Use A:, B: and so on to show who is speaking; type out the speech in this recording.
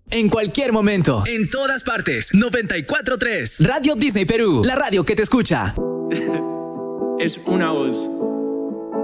A: En cualquier momento.
B: En todas partes. 94.3.
A: Radio Disney Perú. La radio que te escucha.
C: Es una voz.